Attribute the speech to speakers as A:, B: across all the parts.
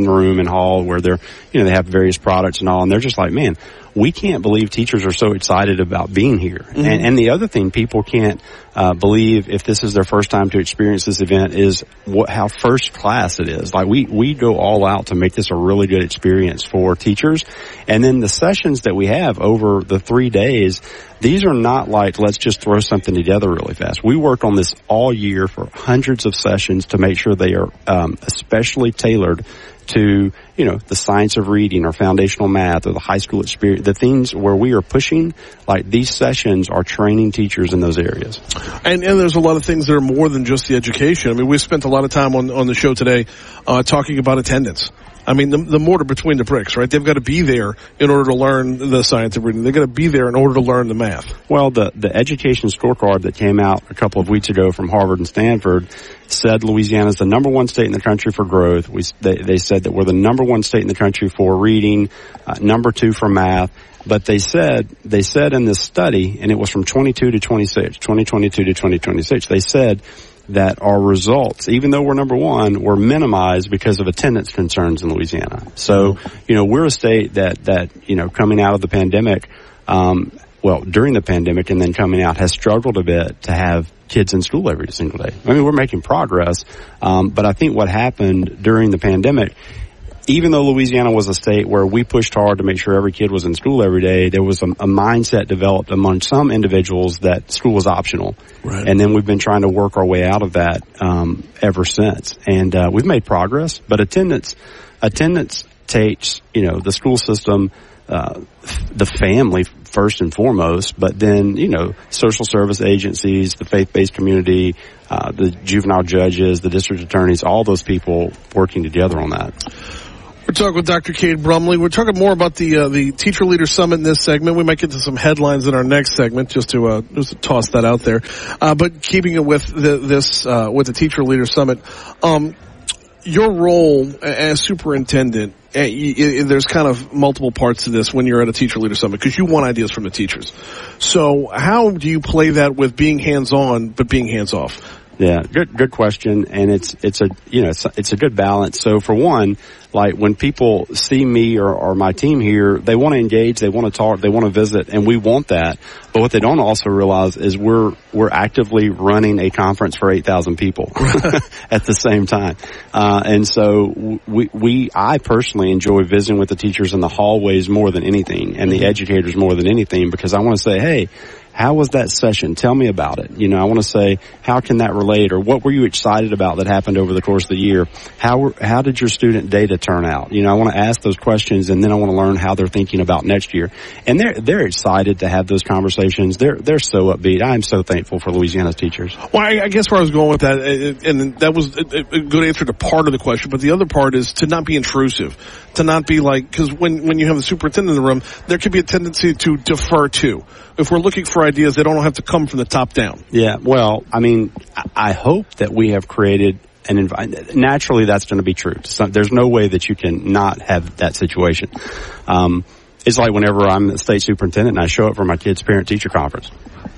A: the room in hall where they're, they have various products and all, and they're just like, man, we can't believe teachers are so excited about being here. Mm-hmm. And the other thing people can't believe if this is their first time to experience this event is how first class it is. Like we go all out to make this a really good experience for teachers. And then the sessions that we have over the 3 days, these are not like, let's just throw something together really fast. We worked on this all year for hundreds of sessions to make sure they are especially tailored to, the science of reading or foundational math or the high school experience, the things where we are pushing, like these sessions are training teachers in those areas.
B: And there's a lot of things that are more than just the education. I mean, we spent a lot of time on the show today talking about attendance. I mean, the mortar between the bricks, right? They've got to be there in order to learn the science of reading. They've got to be there in order to learn the math.
A: Well, the education scorecard that came out a couple of weeks ago from Harvard and Stanford said Louisiana is the number one state in the country for growth. They said that we're the number one state in the country for reading, number 2 for math. But they said in this study, and it was from 2022 to 2026, they said that our results, even though we're number 1, were minimized because of attendance concerns in Louisiana. So, we're a state that, coming out of the pandemic, during the pandemic and then coming out, has struggled a bit to have kids in school every single day. I mean, we're making progress, but I think what happened during the pandemic, even though Louisiana was a state where we pushed hard to make sure every kid was in school every day, there was a mindset developed among some individuals that school was optional.
B: Right.
A: And then we've been trying to work our way out of that ever since. And we've made progress, but attendance takes, the school system, the family first and foremost, but then, social service agencies, the faith-based community, the juvenile judges, the district attorneys, all those people working together on that.
B: We're talking with Dr. Cade Brumley. We're talking more about the Teacher Leader Summit in this segment. We might get to some headlines in our next segment, just to toss that out there. But keeping it with with the Teacher Leader Summit, your role as superintendent, there's kind of multiple parts to this when you're at a Teacher Leader Summit, because you want ideas from the teachers. So how do you play that with being hands-on but being hands-off?
A: Yeah, good question, and it's a good balance. So for one, like when people see me or my team here, they want to engage, they want to talk, they want to visit, and we want that. But what they don't also realize is we're actively running a conference for 8,000 people at the same time. And so I personally enjoy visiting with the teachers in the hallways more than anything, and the educators more than anything, because I want to say, hey, how was that session? Tell me about it. I want to say, how can that relate? Or what were you excited about that happened over the course of the year? How did your student data turn out? I want to ask those questions, and then I want to learn how they're thinking about next year. And they're excited to have those conversations. They're so upbeat. I'm so thankful for Louisiana's teachers.
B: Well, I guess where I was going with that, and that was a good answer to part of the question, but the other part is to not be intrusive, to not be like, because when you have the superintendent in the room, there could be a tendency to defer to. If we're looking for ideas, they don't have to come from the top down.
A: Yeah, well, I mean, I hope that we have created an environment. Naturally, that's going to be true. So there's no way that you can not have that situation. It's like whenever I'm the state superintendent and I show up for my kids' parent-teacher conference.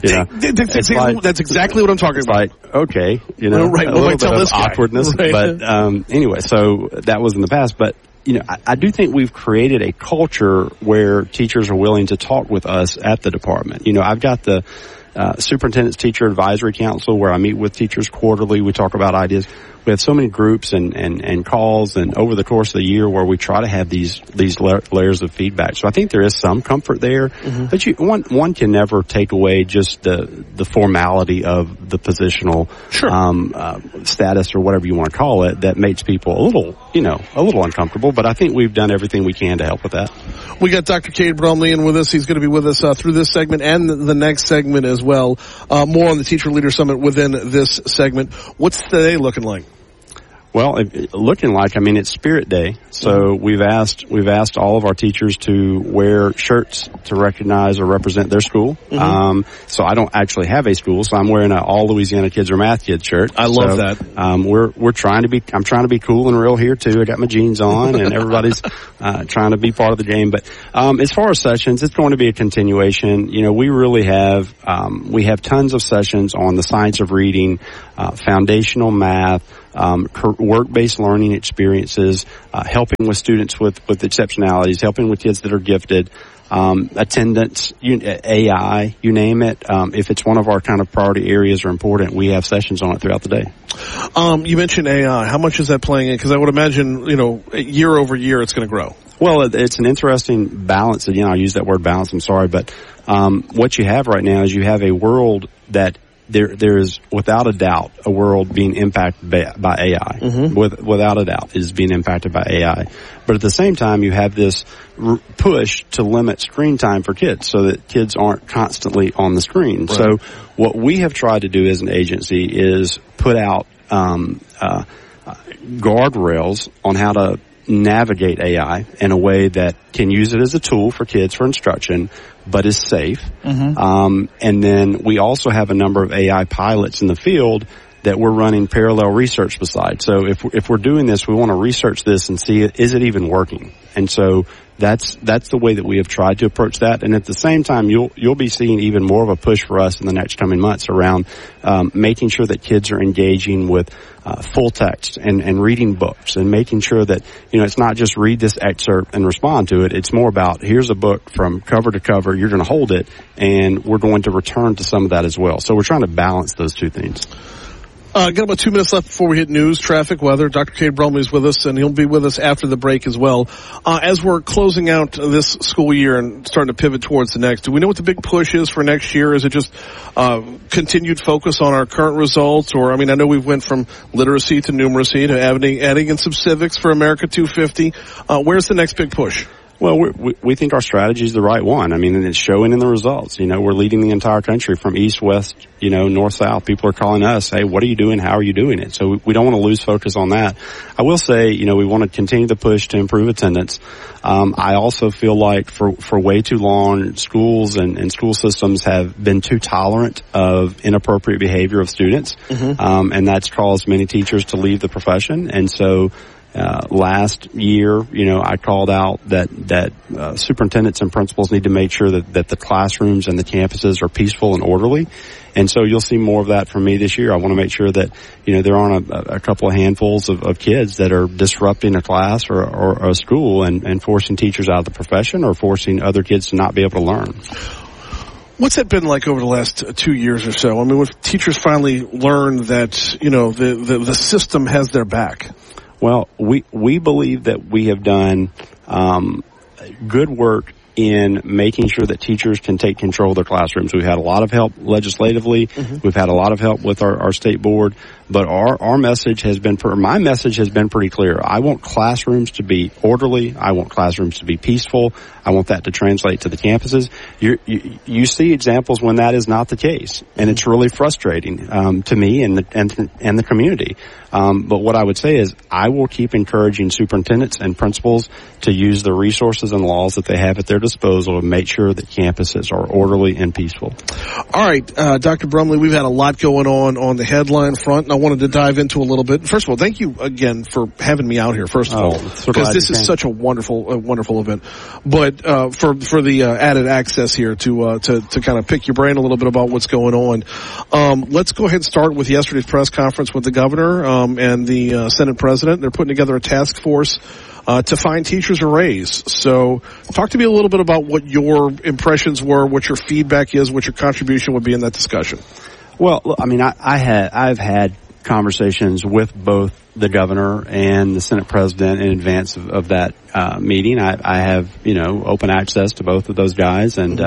B: That's exactly what I'm talking about.
A: Like, okay,
B: right,
A: a little bit of awkwardness. Right. But anyway, so that was in the past. But I do think we've created a culture where teachers are willing to talk with us at the department. I've got the Superintendent's Teacher Advisory Council where I meet with teachers quarterly. We talk about ideas. We have so many groups and calls and over the course of the year where we try to have these layers of feedback. So I think there is some comfort there, but one can never take away just the formality of the positional status or whatever you want to call it that makes people a little uncomfortable. But I think we've done everything we can to help with that.
B: We got Dr. Cade Brumley in with us. He's going to be with us through this segment and the next segment as well. More on the Teacher Leader Summit within this segment. What's today looking like?
A: Well, looking like, it's Spirit Day, so we've asked all of our teachers to wear shirts to recognize or represent their school. So I don't actually have a school, so I'm wearing an All Louisiana Kids Are Math Kids shirt.
B: I love that.
A: I'm trying to be cool and real here too. I got my jeans on, and everybody's trying to be part of the game. But as far as sessions, it's going to be a continuation. We really have tons of sessions on the science of reading, foundational math. work-based learning experiences, helping with students with exceptionalities, helping with kids that are gifted, attendance, AI, you name it. If it's one of our kind of priority areas or important, we have sessions on it throughout the day.
B: You mentioned AI. How much is that playing in? Because I would imagine, year over year it's going to grow.
A: Well, it's an interesting balance. Again, I'll use that word balance. I'm sorry, but what you have right now is you have a world that there is without a doubt a world being impacted by AI. Mm-hmm. Without a doubt, it is being impacted by AI. But at the same time, you have this push to limit screen time for kids so that kids aren't constantly on the screen. Right. So what we have tried to do as an agency is put out guardrails on how to navigate AI in a way that can use it as a tool for kids for instruction, but is safe. Mm-hmm. And then we also have a number of AI pilots in the field that we're running parallel research beside. So if we're doing this, we want to research this and see, is it even working? And so that's the way that we have tried to approach that. And at the same time, you'll be seeing even more of a push for us in the next coming months around making sure that kids are engaging with full text and reading books and making sure that, it's not just read this excerpt and respond to it. It's more about, here's a book from cover to cover. You're going to hold it, and we're going to return to some of that as well. So we're trying to balance those two things.
B: Got about 2 minutes left before we hit news, traffic, weather. Dr. Cade Brumley is with us, and he'll be with us after the break as well. As we're closing out this school year and starting to pivot towards the next, do we know what the big push is for next year? Is it just continued focus on our current results? Or, I know we've went from literacy to numeracy to adding in some civics for America 250. Where's the next big push?
A: Well, we think our strategy is the right one. And it's showing in the results. We're leading the entire country from east, west, north, south. People are calling us, hey, what are you doing? How are you doing it? So we don't want to lose focus on that. I will say, we want to continue the push to improve attendance. I also feel like for way too long, schools and school systems have been too tolerant of inappropriate behavior of students. Mm-hmm. And that's caused many teachers to leave the profession. And so, last year, I called out that superintendents and principals need to make sure that the classrooms and the campuses are peaceful and orderly. And so you'll see more of that from me this year. I want to make sure that, there aren't a couple of handfuls of kids that are disrupting a class or a school and forcing teachers out of the profession or forcing other kids to not be able to learn.
B: What's that been like over the last 2 years or so? When teachers finally learn that, the system has their back?
A: Well, we believe that we have done good work in making sure that teachers can take control of their classrooms. We've had a lot of help legislatively. Mm-hmm. We've had a lot of help with our state board. But our message has been, my message has been pretty clear. I want classrooms to be orderly. I want classrooms to be peaceful. I want that to translate to the campuses. You see examples when that is not the case, and it's really frustrating to me and the community. But what I would say is, I will keep encouraging superintendents and principals to use the resources and laws that they have at their disposal to make sure that campuses are orderly and peaceful.
B: All right, Dr. Brumley, we've had a lot going on the headline front, and I wanted to dive into a little bit. First of all, thank you again for having me out here, first of all, because this is such a wonderful event. But for the added access here to kind of pick your brain a little bit about what's going on, let's go ahead and start with yesterday's press conference with the governor and the Senate president. They're putting together a task force to find teachers a raise. So talk to me a little bit about what your impressions were, what your feedback is, what your contribution would be in that discussion.
A: Well, I've had conversations with both the governor and the Senate president in advance of that meeting. I have, open access to both of those guys and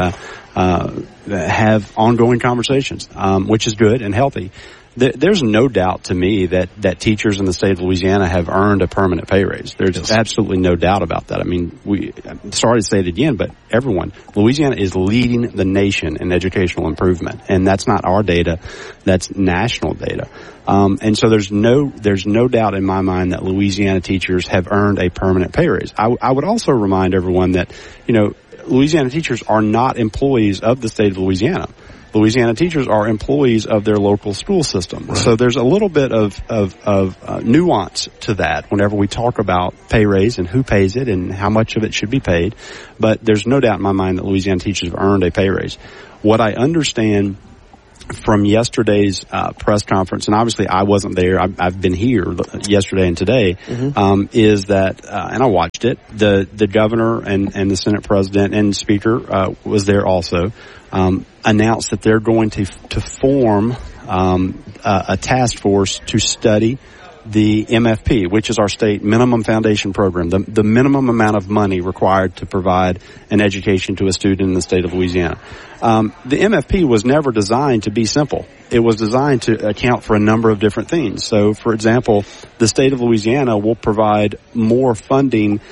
A: have ongoing conversations, which is good and healthy. There's no doubt to me that teachers in the state of Louisiana have earned a permanent pay raise. There's absolutely no doubt about that. I'm sorry to say it again, but Louisiana is leading the nation in educational improvement, and that's not our data, that's national data. And so there's no doubt in my mind that Louisiana teachers have earned a permanent pay raise. I would also remind everyone that, Louisiana teachers are not employees of the state of Louisiana. Louisiana teachers are employees of their local school system. Right. So there's a little bit of nuance to that whenever we talk about pay raise and who pays it and how much of it should be paid. But there's no doubt in my mind that Louisiana teachers have earned a pay raise. What I understand from yesterday's press conference, and obviously I wasn't there. I've been here yesterday and today. Is that, and I watched it. The governor and the Senate president and speaker was there also. Announced that they're going to form a task force to study the MFP, which is our state minimum foundation program, the minimum amount of money required to provide an education to a student in the state of Louisiana. The MFP was never designed to be simple. It was designed to account for a number of different things. So, for example, the state of Louisiana will provide more funding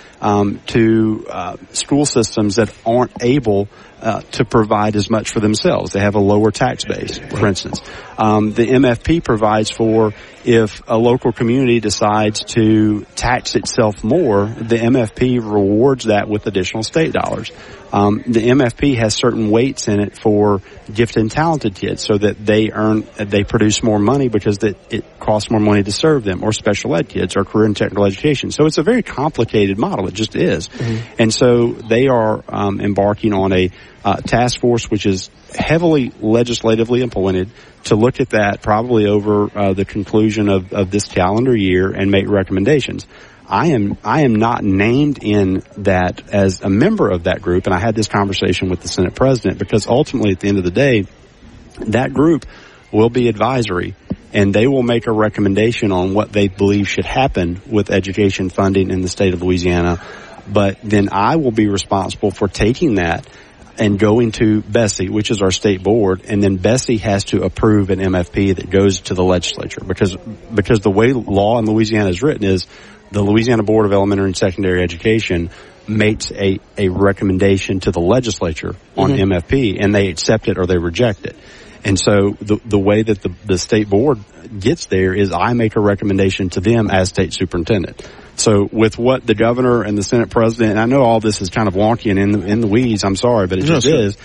A: to school systems that aren't able to provide as much for themselves. They have a lower tax base, for instance. The MFP provides for if a local community decides to tax itself more, the MFP rewards that with additional state dollars. The MFP has certain weights in it for gifted and talented kids so that they produce more money because it costs more money to serve them, or special ed kids, or career and technical education. So it's a very complicated model. It just is. And so they are embarking on a task force which is heavily legislatively appointed to look at that probably over the conclusion of this calendar year and make recommendations. I am not named in that as a member of that group, and I had this conversation with the Senate president because ultimately at the end of the day, that group will be advisory and they will make a recommendation on what they believe should happen with education funding in the state of Louisiana. But then I will be responsible for taking that and going to Bessie, which is our state board, and then Bessie has to approve an MFP that goes to the legislature because the way law in Louisiana is written is the Louisiana Board of Elementary and Secondary Education makes a recommendation to the legislature on MFP, and they accept it or they reject it. And so the way that the state board gets there is I make a recommendation to them as state superintendent. So with what the governor and the Senate president, and I know all this is kind of wonky and in the weeds, I'm sorry, but it just is.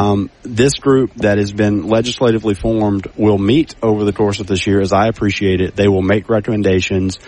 A: This group that has been legislatively formed will meet over the course of this year, as I appreciate it. They will make recommendations.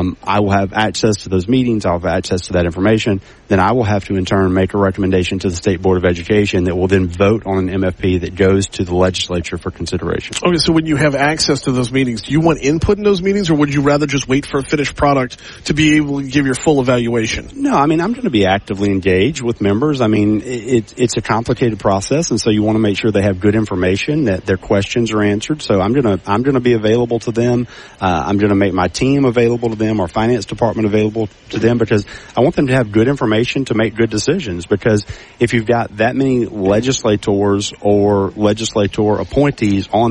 A: I will have access to those meetings. I'll have access to that information. Then I will have to in turn make a recommendation to the State Board of Education that will then vote on an MFP that goes to the legislature for consideration.
B: Okay, so when you have access to those meetings, do you want input in those meetings, or would you rather just wait for a finished product to be able to give your full evaluation?
A: No, I mean, I'm going to be actively engaged with members. I mean, it's a complicated process, and so you want to make sure they have good information, that their questions are answered. So I'm going to be available to them. I'm going to make my team available to them, our finance department available to them, because I want them to have good information to make good decisions. Because if you've got that many legislators or legislator appointees on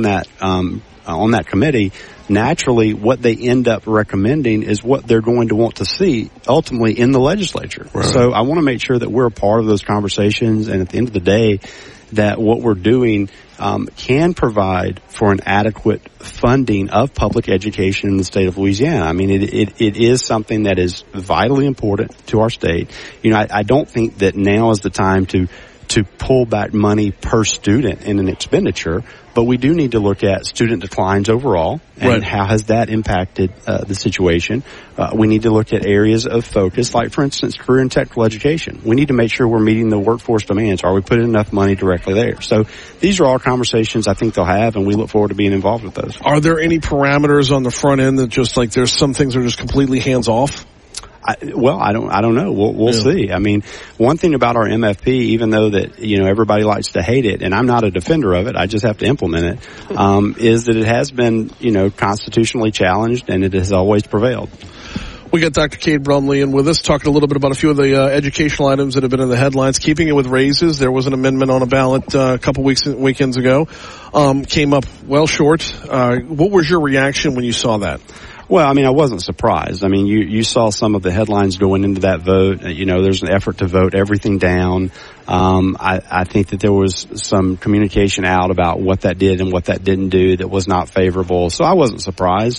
A: that committee, naturally what they end up recommending is what they're going to want to see ultimately in the legislature. Right. So I want to make sure that we're a part of those conversations, and at the end of the day, that what we're doing can provide for an adequate funding of public education in the state of Louisiana. I mean, it is something that is vitally important to our state. You know, I don't think that now is the time to pull back money per student in an expenditure, but we do need to look at student declines overall and how has that impacted the situation. We need to look at areas of focus, like, for instance, career and technical education. We need to make sure we're meeting the workforce demands. Are we putting enough money directly there? So these are all conversations I think they'll have, and we look forward to being involved with those.
B: Are there any parameters on the front end that just, like, there's some things that are just completely hands off?
A: I don't know. We'll see. I mean, one thing about our MFP, even though that, you know, everybody likes to hate it, and I'm not a defender of it, I just have to implement it, is that it has been, you know, constitutionally challenged, and it has always prevailed.
B: We got Dr. Cade Brumley in with us, talking a little bit about a few of the educational items that have been in the headlines. Keeping it with raises, there was an amendment on a ballot a couple weekends ago, came up well short. What was your reaction when you saw that?
A: Well, I mean, I wasn't surprised. I mean, you saw some of the headlines going into that vote. You know, there's an effort to vote everything down. I think that there was some communication out about what that did and what that didn't do that was not favorable. So I wasn't surprised.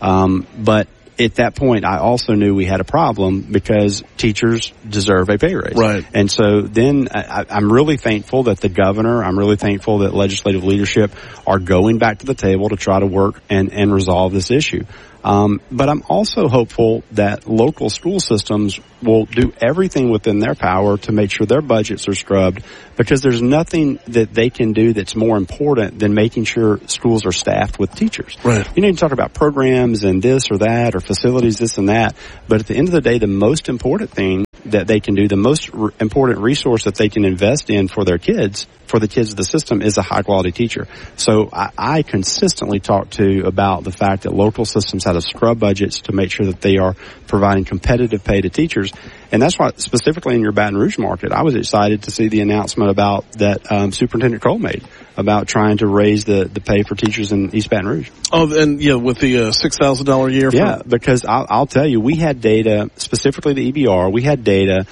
A: But at that point, I also knew we had a problem because teachers deserve a pay raise.
B: Right.
A: And so then I'm really thankful that the governor, I'm really thankful that legislative leadership are going back to the table to try to work and resolve this issue. But I'm also hopeful that local school systems will do everything within their power to make sure their budgets are scrubbed, because there's nothing that they can do that's more important than making sure schools are staffed with teachers.
B: Right.
A: You can talk about programs and this or that or facilities, this and that, but at the end of the day, the most important thing that they can do, the most important resource that they can invest in for their kids, for the kids of the system, is a high quality teacher. So I consistently talk about the fact that local systems have to scrub budgets to make sure that they are providing competitive pay to teachers. And that's why, specifically in your Baton Rouge market, I was excited to see the announcement about that Superintendent Cole made about trying to raise the pay for teachers in East Baton Rouge.
B: Oh, and with the $6,000 a year.
A: Yeah, because I'll tell you, we had data, specifically the EBR, we had data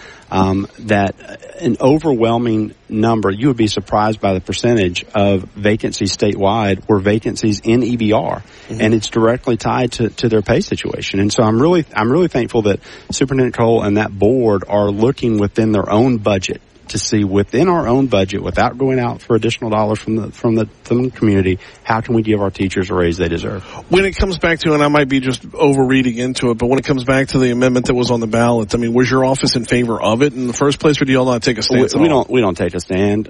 A: that an overwhelming number, you would be surprised by the percentage of vacancies statewide were vacancies in EBR, and it's directly tied to their pay situation. And so I'm really thankful that Superintendent Cole and that board are looking within their own budget to see within our own budget, without going out for additional dollars from the community, how can we give our teachers a raise they deserve?
B: When it comes back to, and I might be just overreading into it, but when it comes back to the amendment that was on the ballot, I mean, was your office in favor of it in the first place, or do y'all not take a stance?
A: We don't take a stand.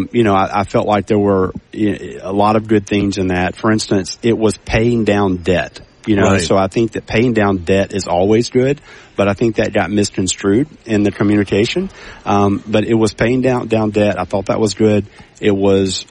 A: I felt like there were a lot of good things in that. For instance, it was paying down debt.
B: Right.
A: So I think that paying down debt is always good, but I think that got misconstrued in the communication. But it was paying down debt. I thought that was good. It was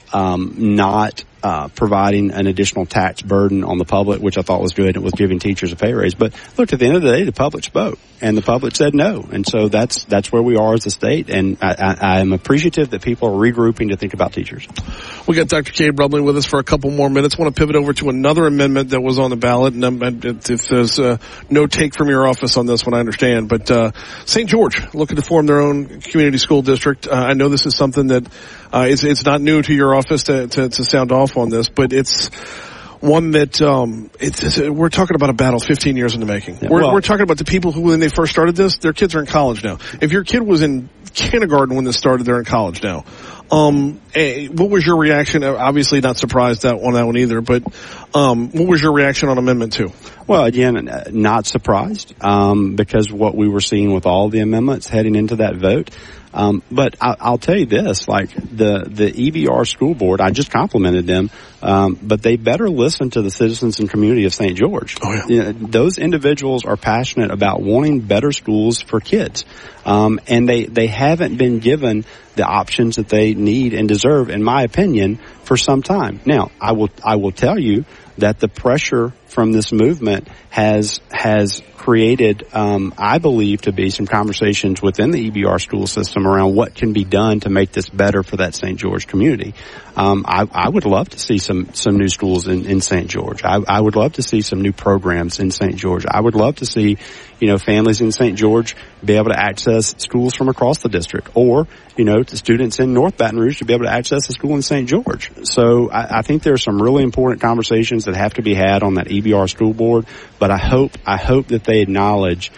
A: not providing an additional tax burden on the public, which I thought was good. It was giving teachers a pay raise. But look, at the end of the day, the public spoke, and the public said no. And so that's where we are as a state, and I am appreciative that people are regrouping to think about teachers.
B: We got Dr. Cade Brumley with us for a couple more minutes. I want to pivot over to another amendment that was on the ballot, and if there's no take from your office on this one, I understand. But St. George looking to form their own community school district. I know this is something that it's not new to your office to sound off on this, but it's one that we're talking about a battle 15 years in the making.
A: Yeah,
B: we're talking about the people who, when they first started this, their kids are in college now. If your kid was in kindergarten when this started, they're in college now. What was your reaction? Obviously not surprised on that one either, but what was your reaction on Amendment 2?
A: Well, again, not surprised, because what we were seeing with all the amendments heading into that vote. But I'll tell you this, like the EBR school board, I just complimented them, but they better listen to the citizens and community of St. George.
B: Oh, yeah.
A: Those individuals are passionate about wanting better schools for kids. And they haven't been given the options that they need and deserve, in my opinion, for some time. Now, I will tell you that the pressure from this movement has created, I believe, to be some conversations within the EBR school system around what can be done to make this better for that St. George community. I would love to see some new schools in St. George. I would love to see some new programs in St. George. I would love to see, families in St. George be able to access schools from across the district, or, to students in North Baton Rouge to be able to access a school in St. George. So I think there's some really important conversations that have to be had on that EBR school board, but I hope that they acknowledge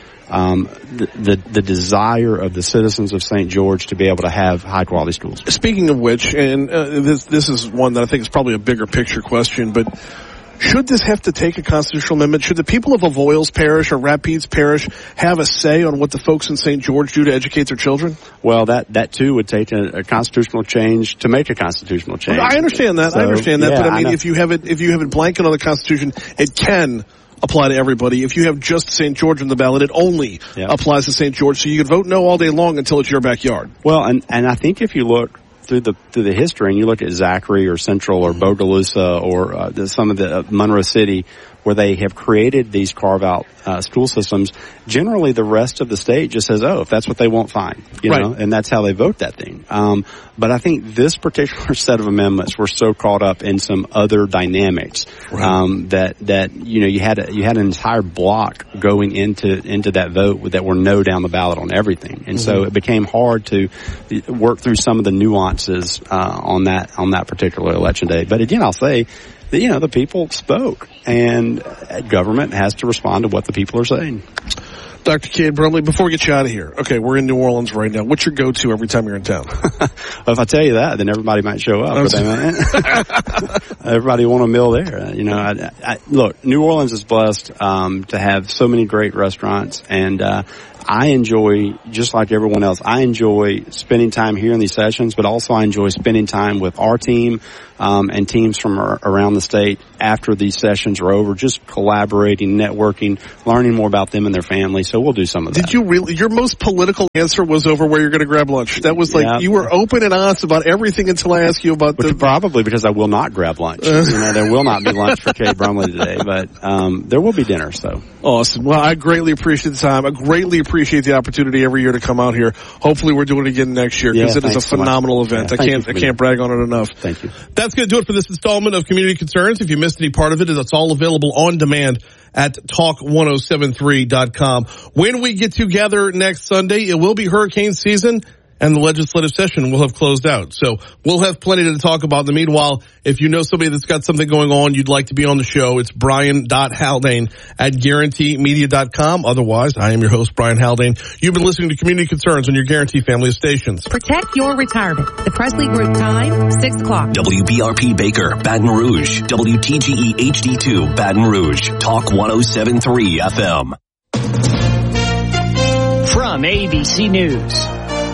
A: the desire of the citizens of St. George to be able to have high quality schools.
B: Speaking of which, and this is one that I think is probably a bigger picture question, but should this have to take a constitutional amendment? Should the people of Avoyelles Parish or Rapides Parish have a say on what the folks in St. George do to educate their children?
A: Well, that too would take a constitutional change to make a constitutional change.
B: I understand that.
A: So,
B: but I mean, if you have it blanket on the Constitution, it can apply to everybody. If you have just St. George on the ballot, it only applies to St. George. So you can vote no all day long until it's your backyard.
A: Well, and I think if you look through the history and you look at Zachary or Central or Bogalusa or some of the Monroe City, where they have created these carve-out school systems, generally the rest of the state just says, oh, if that's what they want, fine. You know, and that's how they vote that thing. But I think this particular set of amendments were so caught up in some other dynamics that you had an entire block going into that vote that were no down the ballot on everything. And so it became hard to work through some of the nuances on that particular election day. But again, I'll say, the people spoke, and government has to respond to what the people are saying.
B: Dr. Cade Brumley, before we get you out of here, okay, we're in New Orleans right now. What's your go-to every time you're in town?
A: Well, if I tell you that, then everybody might show up. Everybody want a meal there. Look, New Orleans is blessed to have so many great restaurants, and I enjoy, just like everyone else, I enjoy spending time here in these sessions, but also I enjoy spending time with our team and teams from around the state after these sessions are over, just collaborating, networking, learning more about them and their families. So we'll do some of that.
B: Did you really? Your most political answer was over where you're going to grab lunch. That was like, you were open and honest about everything until I asked you about
A: probably because I will not grab lunch. There will not be lunch for Cade Brumley today, but there will be dinner. So
B: awesome. Well, I greatly appreciate the time. I greatly appreciate the opportunity every year to come out here. Hopefully we're doing it again next year because it is a phenomenal event.
A: Yeah,
B: I can't brag on it enough.
A: Thank you.
B: That's going to do it for this installment of Community Concerns. If you missed any part of it, it's all available on demand at talk1073.com. When we get together next Sunday, it will be hurricane season and the legislative session will have closed out. So we'll have plenty to talk about. In the meanwhile, if you know somebody that's got something going on, you'd like to be on the show, it's Brian.Haldane at GuaranteeMedia.com. Otherwise, I am your host, Brian Haldane. You've been listening to Community Concerns on your Guarantee family of stations.
C: Protect your retirement. The Presley Group time, 6 o'clock.
D: WBRP Baker, Baton Rouge. WTGE HD2, Baton Rouge. Talk 1073 FM.
E: From ABC News,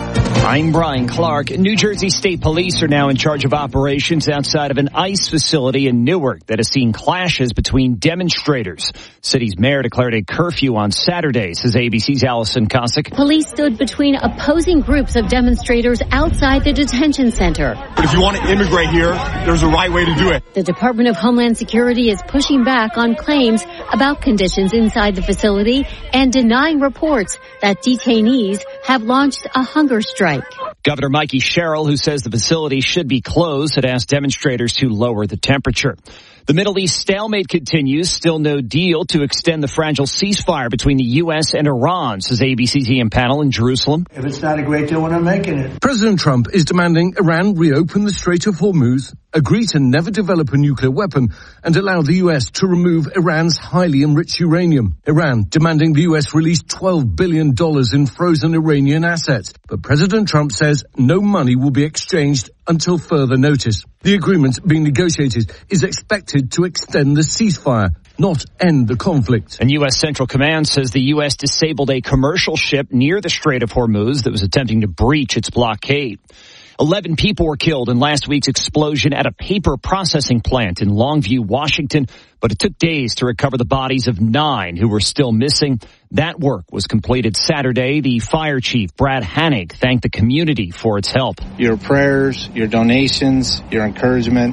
E: I'm Brian Clark. New Jersey State Police are now in charge of operations outside of an ICE facility in Newark that has seen clashes between demonstrators. City's mayor declared a curfew on Saturday, says ABC's Allison Cossack.
F: Police stood between opposing groups of demonstrators outside the detention center.
G: But if you want to immigrate here, there's a right way to do it.
F: The Department of Homeland Security is pushing back on claims about conditions inside the facility and denying reports that detainees have launched a hunger strike.
E: Governor Mikey Sherrill, who says the facility should be closed, had asked demonstrators to lower the temperature. The Middle East stalemate continues. Still no deal to extend the fragile ceasefire between the U.S. and Iran, says ABC's Ian Pannell in Jerusalem.
H: If it's not a great deal, we're not making it.
I: President Trump is demanding Iran reopen the Strait of Hormuz, agree to never develop a nuclear weapon, and allow the U.S. to remove Iran's highly enriched uranium. Iran demanding the U.S. release $12 billion in frozen Iranian assets. But President Trump says no money will be exchanged until further notice. The agreement being negotiated is expected to extend the ceasefire, not end the conflict.
E: And U.S. Central Command says the U.S. disabled a commercial ship near the Strait of Hormuz that was attempting to breach its blockade. 11 people were killed in last week's explosion at a paper processing plant in Longview, Washington, but it took days to recover the bodies of 9 who were still missing. That work was completed Saturday. The fire chief, Brad Hanig, thanked the community for its help.
J: Your prayers, your donations, your encouragement,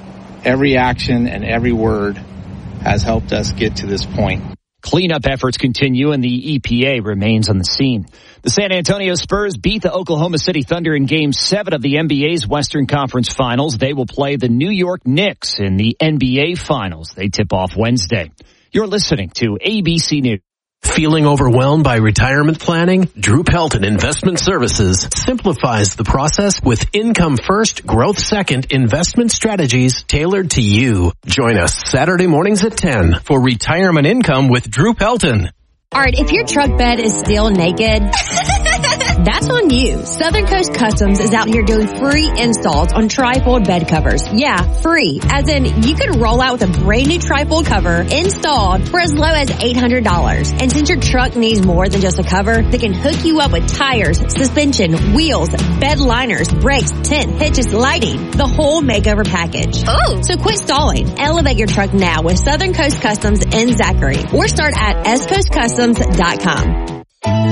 J: every action and every word has helped us get to this point.
E: Cleanup efforts continue and the EPA remains on the scene. The San Antonio Spurs beat the Oklahoma City Thunder in Game 7 of the NBA's Western Conference Finals. They will play the New York Knicks in the NBA Finals. They tip off Wednesday. You're listening to ABC News.
K: Feeling overwhelmed by retirement planning? Drew Pelton Investment Services simplifies the process with income first, growth second investment strategies tailored to you. Join us Saturday mornings at 10 for Retirement Income with Drew Pelton.
L: All right, if your truck bed is still naked, that's on you. Southern Coast Customs is out here doing free installs on trifold bed covers. Yeah, free. As in, you could roll out with a brand new trifold cover installed for as low as $800. And since your truck needs more than just a cover, they can hook you up with tires, suspension, wheels, bed liners, brakes, tent, hitches, lighting, the whole makeover package.
M: Oh!
L: So quit stalling. Elevate your truck now with Southern Coast Customs in Zachary or start at scoastcustoms.com.